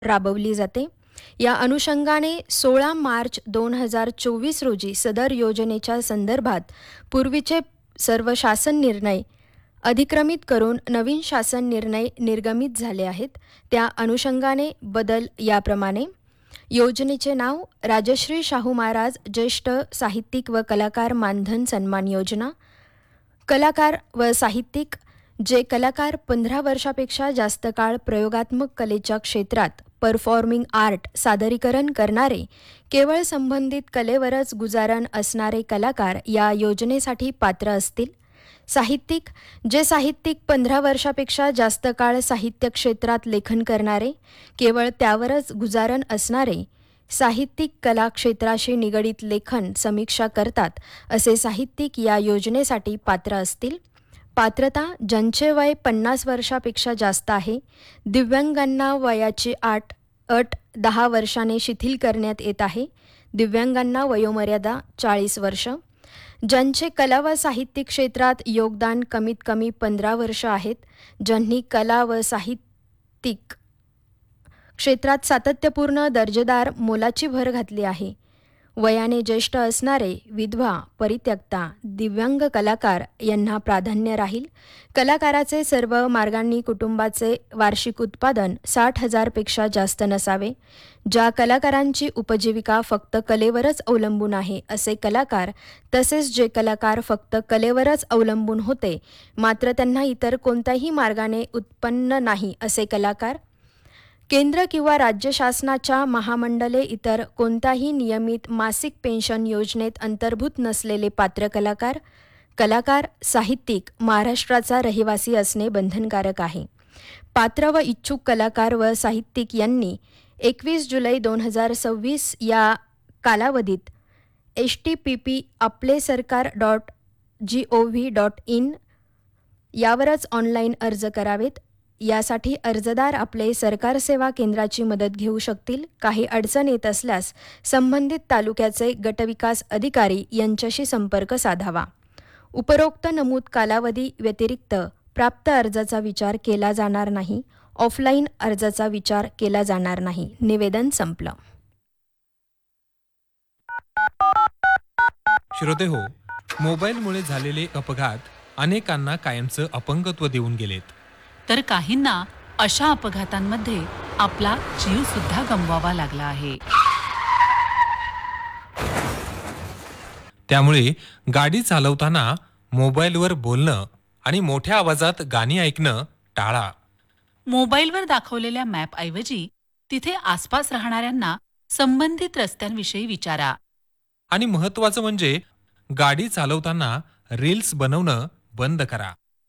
राबवली जाते. या अनुषंगाने 16 मार्च 2024 रोजी सदर योजनेच्या संदर्भात पूर्वीचे सर्व शासन निर्णय अधिक्रमित करून नवीन शासन निर्णय निर्गमित झाले आहेत. त्या अनुषंगाने बदल याप्रमाणे: योजनेचे नाव राजश्री शाहू महाराज ज्येष्ठ साहित्यिक व कलाकार मानधन सन्मान योजना. कलाकार व साहित्यिक: जे कलाकार 15 वर्षापेक्षा जास्त काळ प्रयोगात्मक कलेच्या क्षेत्रात परफॉर्मिंग आर्ट सादरीकरण करणारे, केवळ संबंधित कलेवरच गुजारण असणारे कलाकार या योजनेसाठी पात्र असतील. साहित्यिक: जे साहित्यिक 15 वर्षापेक्षा जास्त काळ साहित्य क्षेत्रात लेखन करणारे, केवळ त्यावरच गुजारण असणारे, साहित्यिक कला क्षेत्राशी निगडित लेखन समीक्षा करतात असे साहित्यिक या योजनेसाठी पात्र असतील. पात्रता: ज्यांचे वय 50 वर्षापेक्षा जास्त आहे. दिव्यांगांना वयाची अट 10 वर्षाने शिथिल करण्यात येत आहे. दिव्यांगांना वयोमर्यादा 40 वर्ष. ज्यांचे कला व साहित्य क्षेत्रात योगदान कमीत कमी 15 वर्ष आहेत. ज्यांनी कला व साहित्यिक क्षेत्रात सातत्यपूर्ण दर्जेदार मोलाची भर घातली आहे. वयाने ज्येष्ठ असणारे, विधवा, परित्यक्ता, दिव्यांग कलाकार यांना प्राधान्य राहील. कलाकाराचे सर्व मार्गांनी कुटुंबाचे वार्षिक उत्पादन 60,000 पेक्षा जास्त नसावे. ज्या कलाकारांची उपजीविका फक्त कलेवरच अवलंबून आहे असे कलाकार, तसेच जे कलाकार फक्त कलेवरच अवलंबून होते मात्र त्यांना इतर कोणत्याही मार्गाने उत्पन्न नाही असे कलाकार. केंद्र किंवा राज्य शासनाच्या महामंडळे इतर कोणत्याही नियमित मासिक पेन्शन योजनेत अंतर्भूत नसलेले पात्र कलाकार. कलाकार, साहित्यिक महाराष्ट्राचा रहिवासी असणे बंधनकारक आहे. पात्र व इच्छुक कलाकार व साहित्यिक यांनी 21 जुलै 2026 या कालावधीत http://apleSarkar.gov.in यावरच ऑनलाईन अर्ज करावेत. यासाठी अर्जदार आपले सरकार सेवा केंद्राची मदत घेऊ शकतील. काही अडचण येत असल्यास संबंधित तालुक्याचे गटविकास अधिकारी यांच्याशी संपर्क साधावा. उपरोक्त नमूद कालावधी व्यतिरिक्त प्राप्त अर्जाचा विचार केला जाणार नाही. ऑफलाईन अर्जाचा विचार केला जाणार नाही. निवेदन संपलं. श्रोते हो, मोबाईलमुळे झालेले अपघात अनेकांना कायमचं अपंगत्व देऊन गेलेत. तर काहींना अशा अपघातांमध्ये आपला जीव सुद्धा गमवावा लागला आहे. त्यामुळे गाडी चालवताना मोबाईलवर बोलणं आणि मोठ्या आवाजात गाणी ऐकणं टाळा. मोबाईलवर दाखवलेल्या मॅपऐवजी तिथे आसपास राहणाऱ्यांना संबंधित रस्त्यांविषयी विचारा. आणि महत्त्वाचं म्हणजे गाडी चालवताना रील्स बनवणं बंद करा.